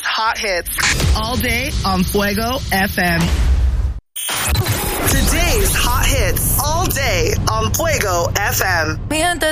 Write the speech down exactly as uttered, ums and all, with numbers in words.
hot hits all day on Fuego F M. Today's hot hits all day on Fuego F M. Mi gente